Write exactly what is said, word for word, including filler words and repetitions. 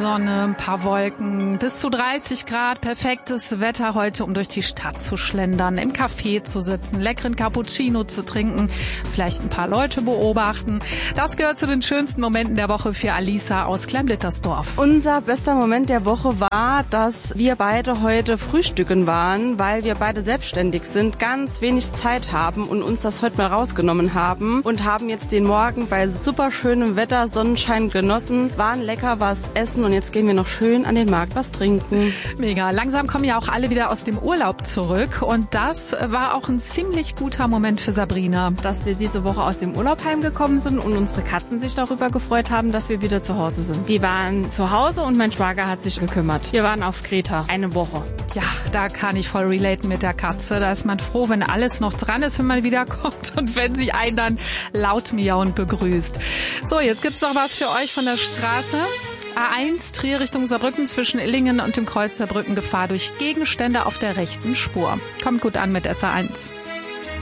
Sonne, ein paar Wolken, bis zu dreißig Grad, perfektes Wetter heute, um durch die Stadt zu schlendern, im Café zu sitzen, leckeren Cappuccino zu trinken, vielleicht ein paar Leute beobachten. Das gehört zu den schönsten Momenten der Woche für Alisa aus Klemm-Littersdorf. Unser bester Moment der Woche war, dass wir beide heute frühstücken waren, weil wir beide selbstständig sind, ganz wenig Zeit haben und uns das heute mal rausgenommen haben und haben jetzt den Morgen bei super schönem Wetter, Sonnenschein genossen, waren lecker was essen und jetzt gehen wir noch schön an den Markt was trinken. Mega. Langsam kommen ja auch alle wieder aus dem Urlaub zurück und das war auch ein ziemlich guter Moment für Sabrina. Dass wir diese Woche aus dem Urlaub heimgekommen sind und unsere Katzen sich darüber gefreut haben, dass wir wieder zu Hause sind. Die waren zu Hause und mein Schwager hat sich gekümmert. Wir waren auf Kreta eine Woche. Ja, da kann ich voll relaten mit der Katze. Da ist man froh, wenn alles noch dran ist, wenn man wiederkommt und wenn sie einen dann laut miauend begrüßt. So, jetzt gibt's noch was für euch von der Straße. A eins, Trier Richtung Saarbrücken zwischen Illingen und dem Kreuz Saarbrücken, Gefahr durch Gegenstände auf der rechten Spur. Kommt gut an mit S A eins.